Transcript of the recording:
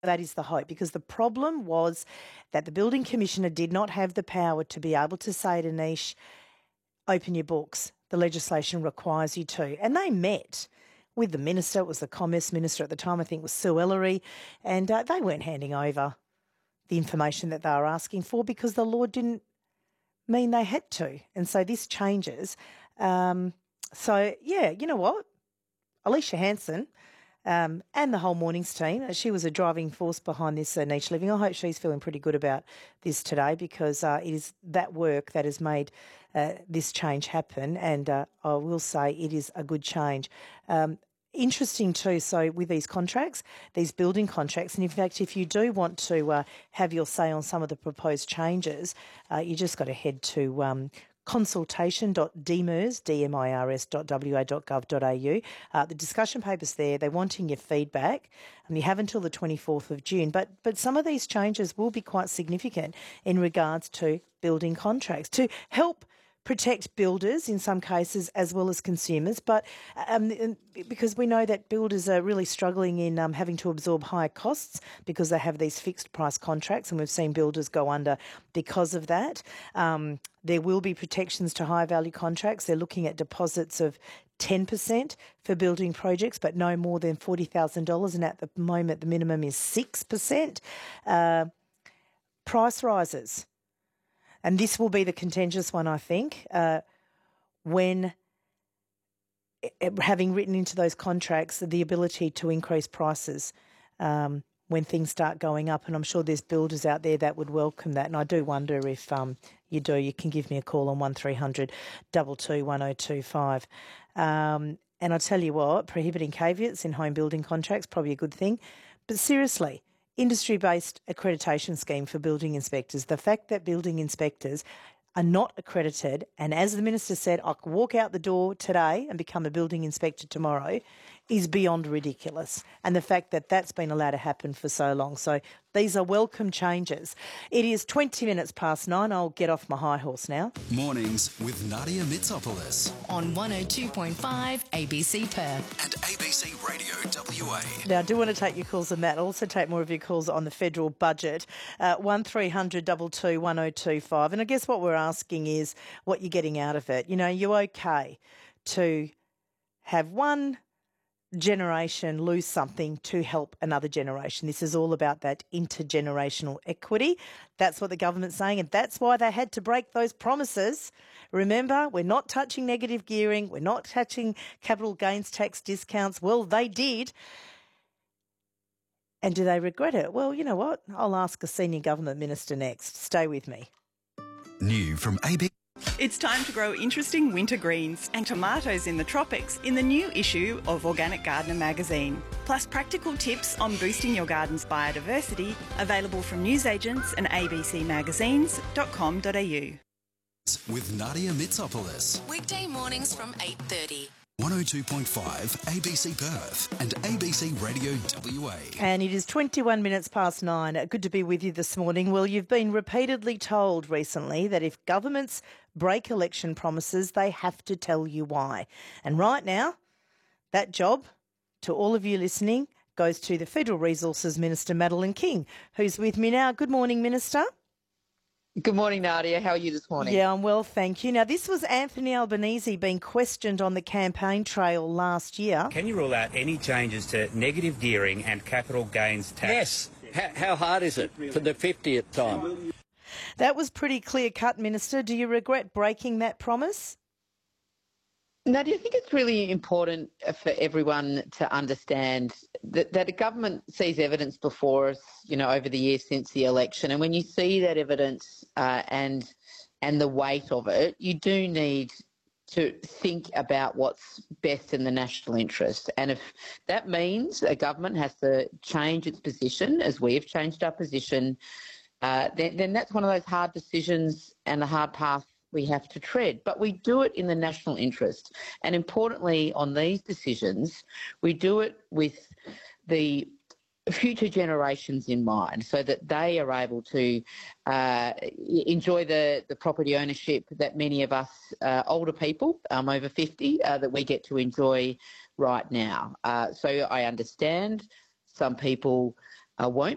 That is the hope, because the problem was that the Building Commissioner did not have the power to be able to say to Niche, open your books. The legislation requires you to. And they met with the minister. It was the Commerce Minister at the time, I think it was Sue Ellery, and they weren't handing over the information that they were asking for because the law didn't mean they had to. And so this changes. So, yeah, you know what? Alicia Hanson and the whole Mornings team, she was a driving force behind this niche living. I hope she's feeling pretty good about this today, because it is that work that has made this change happen, and I will say it is a good change. Interesting too, so with these contracts, these building contracts, and in fact, if you do want to have your say on some of the proposed changes, you just got to head to consultation.dmirs.wa.gov.au. The discussion paper's there. They're wanting your feedback, and you have until the 24th of June. But some of these changes will be quite significant in regards to building contracts to help protect builders in some cases as well as consumers, but because we know that builders are really struggling in having to absorb higher costs because they have these fixed price contracts, and we've seen builders go under because of that. There will be protections to high value contracts. They're looking at deposits of 10% for building projects, but no more than $40,000, and at the moment the minimum is 6%. Price rises. And this will be the contentious one, I think, when having written into those contracts the ability to increase prices when things start going up. And I'm sure there's builders out there that would welcome that. And I do wonder if you do. You can give me a call on 1300 22 1025. And I'll tell you what, prohibiting caveats in home building contracts, probably a good thing. But seriously, industry-based accreditation scheme for building inspectors. The fact that building inspectors are not accredited, and as the Minister said, I can walk out the door today and become a building inspector tomorrow, is beyond ridiculous. And the fact that that's been allowed to happen for so long. So these are welcome changes. It is 20 minutes past 9. I'll get off my high horse now. Mornings with Nadia Mitsopoulos on 102.5 ABC Perth and ABC Radio WA. Now, I do want to take your calls on that. I'll also take more of your calls on the federal budget. 1300 22 1025. And I guess what we're asking is what you're getting out of it. You know, you're okay to have one generation lose something to help another generation. This is all about that intergenerational equity. That's what the government's saying, and that's why they had to break those promises. Remember, we're not touching negative gearing. We're not touching capital gains tax discounts. Well, they did. And do they regret it? Well, you know what? I'll ask a senior government minister next. Stay with me. New from ABC. It's time to grow interesting winter greens and tomatoes in the tropics in the new issue of Organic Gardener magazine. Plus practical tips on boosting your garden's biodiversity, available from newsagents and abcmagazines.com.au. With Nadia Mitsopoulos. Weekday mornings from 8:30. 102.5 ABC Perth and ABC Radio WA. And it is 21 minutes past 9. Good to be with you this morning. Well, you've been repeatedly told recently that if governments break election promises, they have to tell you why. And right now, that job, to all of you listening, goes to the Federal Resources Minister, Madeleine King, who's with me now. Good morning, Minister. Good morning, Nadia. How are you this morning? Yeah, I'm well, thank you. Now, this was Anthony Albanese being questioned on the campaign trail last year. Can you rule out any changes to negative gearing and capital gains tax? Yes. How hard is it for the 50th time? That was pretty clear-cut, Minister. Do you regret breaking that promise? Nadia, I think it's really important for everyone to understand that a government sees evidence before us, you know, over the years since the election. And when you see that evidence and the weight of it, you do need to think about what's best in the national interest. And if that means a government has to change its position, as we have changed our position, then that's one of those hard decisions and the hard path we have to tread. But we do it in the national interest. And importantly, on these decisions, we do it with the future generations in mind so that they are able to enjoy the property ownership that many of us older people, over 50, that we get to enjoy right now. So I understand some people won't